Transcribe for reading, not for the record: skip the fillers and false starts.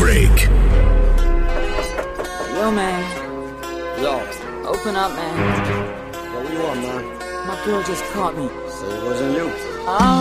break. Yo, man. Yo. Open up, man. Yo, what you want, man? My girl just caught me. Say it wasn't you. Oh.